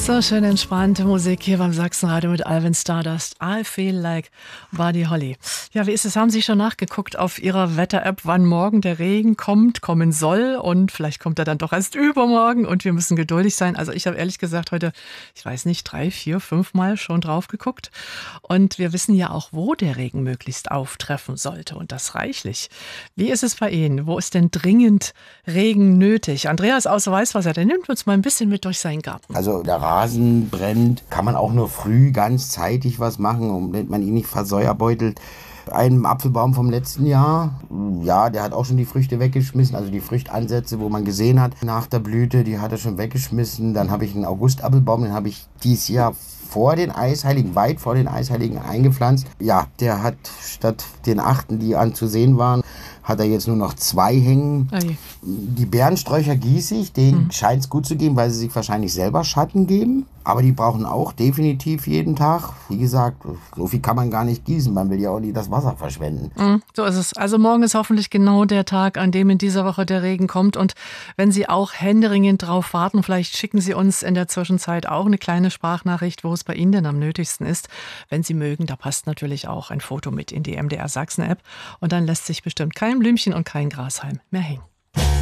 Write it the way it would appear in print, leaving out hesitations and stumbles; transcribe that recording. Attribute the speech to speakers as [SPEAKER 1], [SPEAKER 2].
[SPEAKER 1] So schön entspannte Musik hier beim Sachsenradio mit Alvin Stardust. I feel like Buddy Holly. Ja, wie ist es? Haben Sie schon nachgeguckt auf Ihrer Wetter-App, wann morgen der Regen kommen soll? Und vielleicht kommt er dann doch erst übermorgen und wir müssen geduldig sein. Also ich habe ehrlich gesagt heute, ich weiß nicht, 3, 4, 5 Mal schon drauf geguckt. Und wir wissen ja auch, wo der Regen möglichst auftreffen sollte. Und das reichlich. Wie ist es bei Ihnen? Wo ist denn dringend Regen nötig? Andreas aus Weißwasser, der nimmt uns mal ein bisschen mit durch seinen Garten.
[SPEAKER 2] Also der Rasen brennt, kann man auch nur früh ganz zeitig was machen, damit man ihn nicht versäuerbeutelt. Ein Apfelbaum vom letzten Jahr, ja, der hat auch schon die Früchte weggeschmissen, also die Früchtansätze, wo man gesehen hat, nach der Blüte, die hat er schon weggeschmissen. Dann habe ich einen August-Apfelbaum, den habe ich dieses Jahr vor den Eisheiligen, weit vor den Eisheiligen eingepflanzt. Ja, der hat statt den 8, die anzusehen waren, hat er jetzt nur noch 2 hängen.
[SPEAKER 1] Oje.
[SPEAKER 2] Die Beerensträucher gieße ich, denen scheint es gut zu gehen, weil sie sich wahrscheinlich selber Schatten geben. Aber die brauchen auch definitiv jeden Tag. Wie gesagt, so viel kann man gar nicht gießen. Man will ja auch nicht das Wasser verschwenden.
[SPEAKER 1] So ist es. Also morgen ist hoffentlich genau der Tag, an dem in dieser Woche der Regen kommt. Und wenn Sie auch händeringend drauf warten, vielleicht schicken Sie uns in der Zwischenzeit auch eine kleine Sprachnachricht, wo es bei Ihnen denn am nötigsten ist. Wenn Sie mögen, da passt natürlich auch ein Foto mit in die MDR Sachsen App. Und dann lässt sich bestimmt kein Blümchen und kein Grashalm mehr hängen.